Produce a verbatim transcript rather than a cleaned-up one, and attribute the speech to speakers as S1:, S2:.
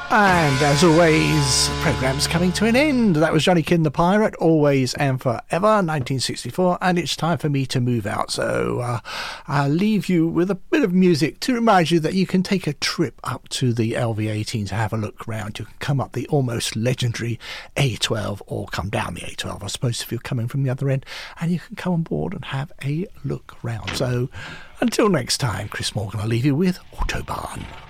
S1: And as always, programme's coming to an end. That was Johnny Kinn the Pirate, Always and Forever, nineteen sixty-four, and it's time for me to move out. So uh, I'll leave you with a bit of music to remind you that you can take a trip up to the L V eighteen to have a look round. You can come up the almost legendary A twelve or come down the A twelve, I suppose, if you're coming from the other end, and you can come on board and have a look round. So until next time, Chris Morgan, I'll leave you with Autobahn.